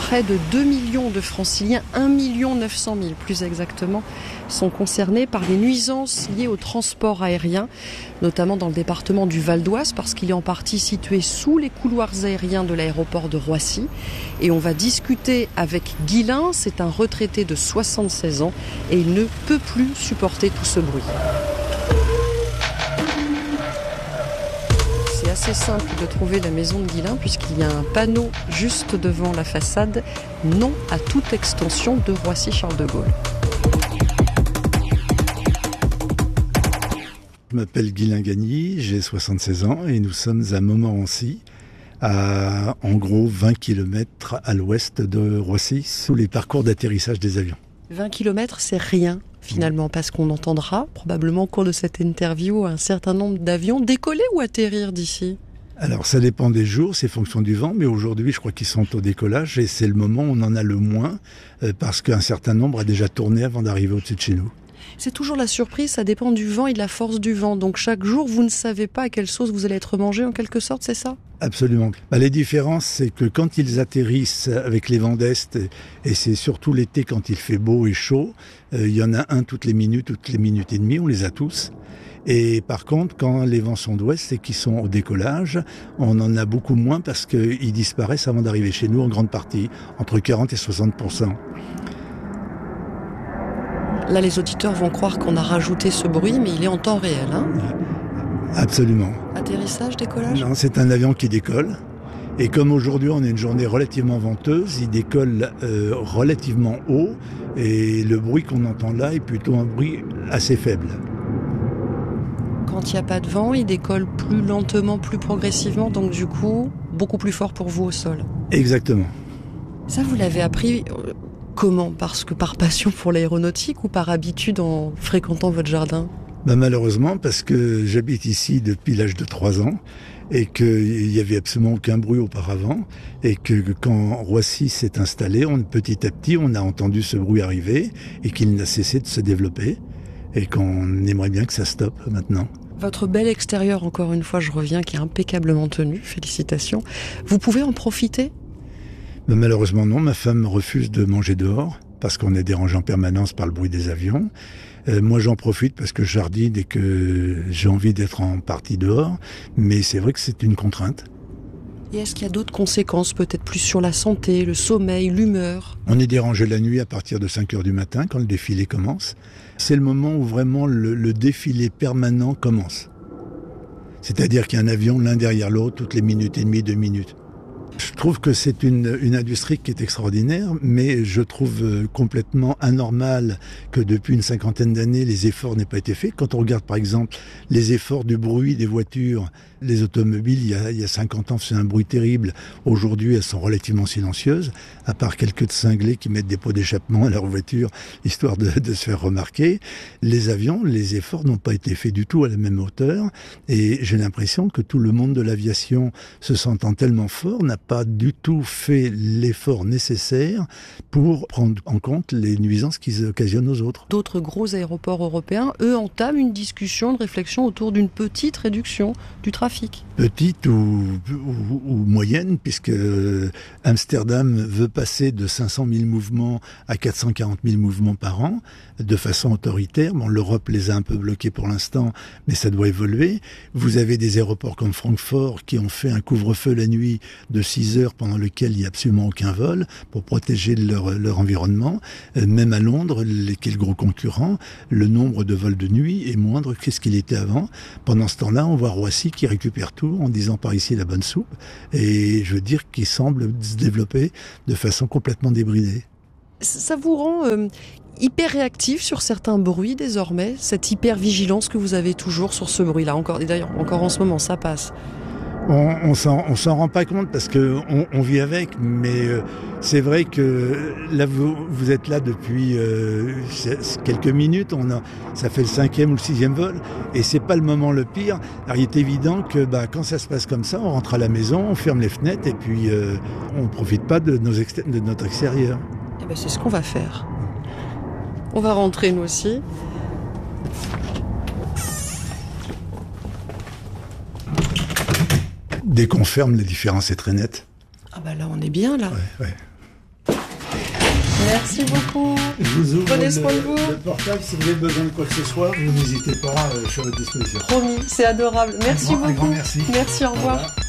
Près de 2 millions de franciliens, 1 900 000 plus exactement, sont concernés par les nuisances liées au transport aérien, notamment dans le département du Val d'Oise, parce qu'il est en partie situé sous les couloirs aériens de l'aéroport de Roissy. Et on va discuter avec Guilain, c'est un retraité de 76 ans, et il ne peut plus supporter tout ce bruit. C'est assez simple de trouver la maison de Guilain puisqu'il y a un panneau juste devant la façade, non à toute extension de Roissy-Charles de Gaulle. Je m'appelle Guilain Gagny, j'ai 76 ans et nous sommes à Montmorency, à en gros 20 km à l'ouest de Roissy, sous les parcours d'atterrissage des avions. 20 km, c'est rien finalement, parce qu'on entendra probablement au cours de cette interview un certain nombre d'avions décoller ou atterrir d'ici. Alors ça dépend des jours, c'est fonction du vent, mais aujourd'hui je crois qu'ils sont au décollage et c'est le moment où on en a le moins parce qu'un certain nombre a déjà tourné avant d'arriver au-dessus de chez nous. C'est toujours la surprise, ça dépend du vent et de la force du vent. Donc chaque jour, vous ne savez pas à quelle sauce vous allez être mangé en quelque sorte, c'est ça ? Absolument. Les différences, c'est que quand ils atterrissent avec les vents d'Est, et c'est surtout l'été quand il fait beau et chaud, il y en a un toutes les minutes et demie, on les a tous. Et par contre, quand les vents sont d'ouest et qu'ils sont au décollage, on en a beaucoup moins parce qu'ils disparaissent avant d'arriver chez nous en grande partie, entre 40 et 60%. Là, les auditeurs vont croire qu'on a rajouté ce bruit, mais il est en temps réel. Hein ? Absolument. Atterrissage, décollage ? Non, c'est un avion qui décolle. Et comme aujourd'hui, on a une journée relativement venteuse, il décolle relativement haut. Et le bruit qu'on entend là est plutôt un bruit assez faible. Quand il n'y a pas de vent, il décolle plus lentement, plus progressivement. Donc du coup, beaucoup plus fort pour vous au sol. Exactement. Ça, vous l'avez appris... Comment ? Parce que par passion pour l'aéronautique ou par habitude en fréquentant votre jardin ? Malheureusement, parce que j'habite ici depuis l'âge de 3 ans et qu'il n'y avait absolument aucun bruit auparavant et que quand Roissy s'est installé, petit à petit, on a entendu ce bruit arriver et qu'il n'a cessé de se développer et qu'on aimerait bien que ça stoppe maintenant. Votre bel extérieur, encore une fois, je reviens, qui est impeccablement tenu, félicitations. Vous pouvez en profiter ? Malheureusement non, ma femme refuse de manger dehors parce qu'on est dérangé en permanence par le bruit des avions. Moi j'en profite parce que je jardine et que j'ai envie d'être en partie dehors, mais c'est vrai que c'est une contrainte. Et est-ce qu'il y a d'autres conséquences, peut-être plus sur la santé, le sommeil, l'humeur ? On est dérangé la nuit à partir de 5h du matin quand le défilé commence. C'est le moment où vraiment le défilé permanent commence. C'est-à-dire qu'il y a un avion l'un derrière l'autre toutes les minutes et demie, 2 minutes. Je trouve que c'est une industrie qui est extraordinaire, mais je trouve complètement anormal que depuis une 50aine d'années, les efforts n'aient pas été faits. Quand on regarde par exemple les efforts du bruit des voitures, les automobiles, il y a 50 ans, c'est un bruit terrible. Aujourd'hui, elles sont relativement silencieuses, à part quelques cinglés qui mettent des pots d'échappement à leur voiture, histoire de se faire remarquer. Les avions, les efforts n'ont pas été faits du tout à la même hauteur, et j'ai l'impression que tout le monde de l'aviation, se sentant tellement fort, n'a pas du tout fait l'effort nécessaire pour prendre en compte les nuisances qu'ils occasionnent aux autres. D'autres gros aéroports européens, eux, entament une discussion, une réflexion autour d'une petite réduction du trafic. Petite ou moyenne, puisque Amsterdam veut passer de 500 000 mouvements à 440 000 mouvements par an, de façon autoritaire. Bon, l'Europe les a un peu bloqués pour l'instant, mais ça doit évoluer. Vous avez des aéroports comme Francfort qui ont fait un couvre-feu la nuit de 6 heures pendant lequel il n'y a absolument aucun vol pour protéger leur environnement. Même à Londres, qui est le gros concurrent, le nombre de vols de nuit est moindre que ce qu'il était avant. Pendant ce temps-là, on voit Roissy qui récupère tout en disant par ici la bonne soupe. Et je veux dire qu'il semble se développer de façon complètement débridée. Ça vous rend hyper réactif sur certains bruits désormais, cette hyper vigilance que vous avez toujours sur ce bruit-là. Et d'ailleurs, encore en ce moment, ça passe. On s'en rend pas compte parce que on vit avec, mais c'est vrai que là vous êtes là depuis quelques minutes. Ça fait le 5e ou le 6e vol, et c'est pas le moment le pire. Alors il est évident que quand ça se passe comme ça, on rentre à la maison, on ferme les fenêtres et puis on profite pas de notre extérieur. Et c'est ce qu'on va faire. On va rentrer nous aussi. Dès qu'on ferme, la différence est très nette. Là, on est bien, là. Ouais. Merci beaucoup. Je vous ouvre Prenez soin de vous. le portable. Si vous avez besoin de quoi que ce soit, vous n'hésitez pas, je suis à votre disposition. Promis, c'est adorable. Merci beaucoup. Un grand merci. Merci, au revoir. Au revoir.